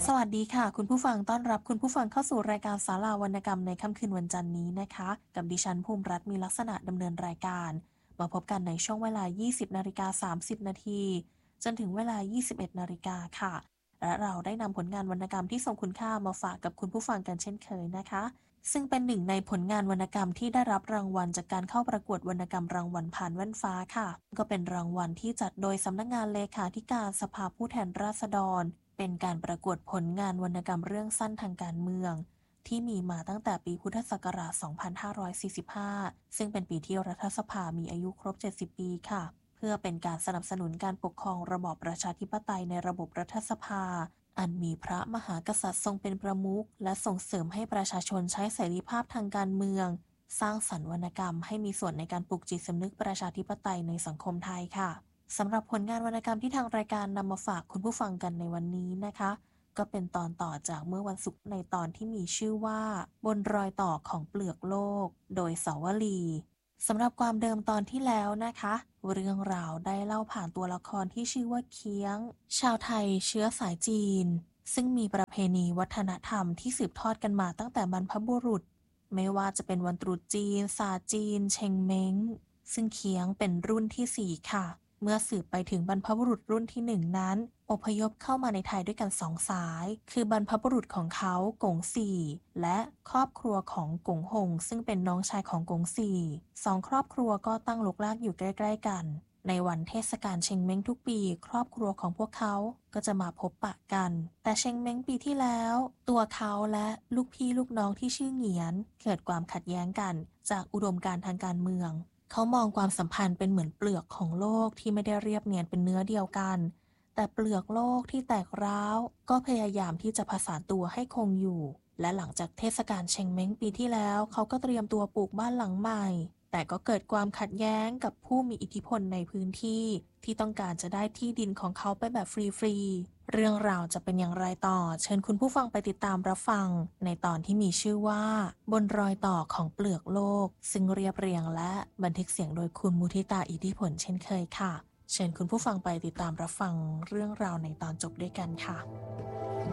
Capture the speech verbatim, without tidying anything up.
สวัสดีค่ะคุณผู้ฟังต้อนรับคุณผู้ฟังเข้าสู่รายการศาลาวรรณกรรมในค่ำคืนวันจันทร์นี้นะคะกับดิฉันภูมิรัตน์มีลักษณะดำเนินรายการมาพบกันในช่วงเวลา ยี่สิบนาฬิกาสามสิบนาทีจนถึงเวลา ยี่สิบเอ็ดนาฬิกาค่ะและเราได้นำผลงานวรรณกรรมที่ทรงคุณค่ามาฝากกับคุณผู้ฟังกันเช่นเคยนะคะซึ่งเป็นหนึ่งในผลงานวรรณกรรมที่ได้รับรางวัลจากการเข้าประกวดวรรณกรรมรางวัลผ่านแว่นฟ้าค่ะก็เป็นรางวัลที่จัดโดยสำนักงานเลขาธิการสภาผู้แทนราษฎรเป็นการประกวดผลงานวรรณกรรมเรื่องสั้นทางการเมืองที่มีมาตั้งแต่ปีพุทธศักราช สองพันห้าร้อยสี่สิบห้า ซึ่งเป็นปีที่รัฐสภามีอายุครบ เจ็ดสิบ ปีค่ะเพื่อเป็นการสนับสนุนการปกครองระบอบประชาธิปไตยในระบบรัฐสภาอันมีพระมหากษัตริย์ทรงเป็นประมุขและส่งเสริมให้ประชาชนใช้เสรีภาพทางการเมืองสร้างสรรค์วรรณกรรมให้มีส่วนในการปลุกจิตสำนึกประชาธิปไตยในสังคมไทยค่ะสำหรับผลงานวรรณกรรมที่ทางรายการนำมาฝากคุณผู้ฟังกันในวันนี้นะคะก็เป็นตอนต่อจากเมื่อวันศุกร์ในตอนที่มีชื่อว่าบนรอยต่อของเปลือกโลกโดยสาวลีสำหรับความเดิมตอนที่แล้วนะคะเรื่องราวได้เล่าผ่านตัวละครที่ชื่อว่าเคียงชาวไทยเชื้อสายจีนซึ่งมีประเพณีวัฒนธรรมที่สืบทอดกันมาตั้งแต่บรรพบุรุษไม่ว่าจะเป็นวันตรุษจีนศาสตร์จีนเชงเม้งซึ่งเคียงเป็นรุ่นที่สี่ค่ะเมื่อสืบไปถึงบรรพบุรุษรุ่นที่หนึ่งนั้นอพยพเข้ามาในไทยด้วยกันสองสายคือบรรพบุรุษของเขากงสี่และครอบครัวของกงหงซึ่งเป็นน้องชายของกงสี่สองครอบครัวก็ตั้งรกรากอยู่ใกล้ๆกันในวันเทศกาลเชงเม้งทุกปีครอบครัวของพวกเขาก็จะมาพบปะกันแต่เชงเม้งปีที่แล้วตัวเขาและลูกพี่ลูกน้องที่ชื่อเหงียนเกิดความขัดแย้งกันจากอุดมการณ์ทางการเมืองเขามองความสัมพันธ์เป็นเหมือนเปลือกของโลกที่ไม่ได้เรียบเนียนเป็นเนื้อเดียวกันแต่เปลือกโลกที่แตกร้าวก็พยายามที่จะผสานตัวให้คงอยู่และหลังจากเทศกาลเชงเม้งปีที่แล้วเขาก็เตรียมตัวปลูกบ้านหลังใหม่แต่ก็เกิดความขัดแย้งกับผู้มีอิทธิพลในพื้นที่ที่ต้องการจะได้ที่ดินของเขาไปแบบฟรีๆเรื่องราวจะเป็นอย่างไรต่อเชิญคุณผู้ฟังไปติดตามรับฟังในตอนที่มีชื่อว่าบนรอยต่อของเปลือกโลกซึ่งเรียบเรียงและบันทึกเสียงโดยคุณมุทิตาอิทธิพลเช่นเคยค่ะเชิญคุณผู้ฟังไปติดตามรับฟังเรื่องราวในตอนจบด้วยกันค่ะ